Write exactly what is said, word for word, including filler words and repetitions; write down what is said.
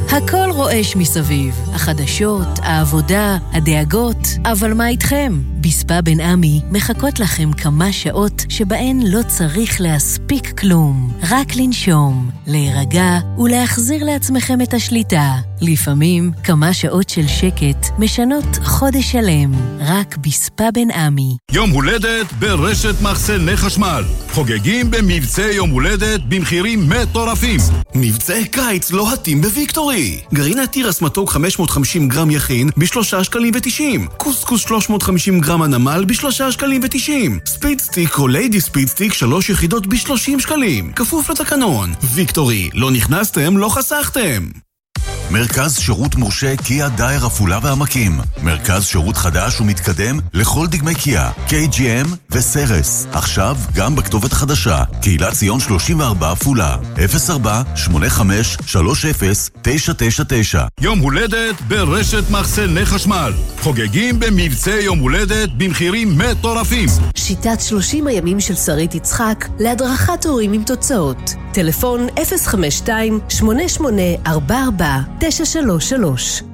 הכל רועש מסביב, החדשות, העבודה, הדאגות, אבל מה איתכם? בספה בן עמי מחכות לכם כמה שעות שבהן לא צריך להספיק כלום, רק לנשום, להירגע ולהחזיר לעצמכם את השליטה. לפעמים כמה שעות של שקט משנות חודש שלם, רק בספה בן עמי. יום הולדת ברשת מחסני חשמל. חוגגים במבצע יום הולדת במחירים מטורפים. מבצעי קיץ לוהטים בוויקטורי. גרעינת תירס מתוק חמש מאות וחמישים גרם יכין בשלושה שקלים ותשעים. קוסקוס שלוש מאות וחמישים גרם הנמל בשלושה שקלים ותשעים. ספיד סטיק או ליידי ספיד סטיק שלוש יחידות בשלושים שקלים. כפוף לתקנון. ויקטורי, לא נכנסתם, לא חסכתם. מרכז שירות מורשה קיה דייר עפולה והעמקים. מרכז שירות חדש ומתקדם לכל דגמי קיה, קיי ג'י אם וסרס. עכשיו גם בכתובת חדשה, קהילת ציון שלושים וארבע עפולה, אפס ארבע שמונה חמש שלוש אפס תשע תשע תשע. יום הולדת ברשת מחסני חשמל. חוגגים במבצע יום הולדת במחירים מטורפים. שיטת שלושים הימים של שרית יצחק להדרכת הורים עם תוצאות. טלפון אפס חמש שתיים שמונה שמונה ארבע ארבע תשע שלוש שלוש.